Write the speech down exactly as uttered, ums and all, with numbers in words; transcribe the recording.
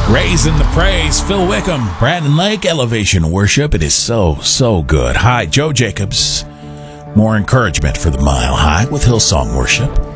Raising the praise, Phil Wickham, Brandon Lake, Elevation Worship. It is so, so good. Hi, Joe Jacobs. More encouragement for the Mile High with Hillsong Worship.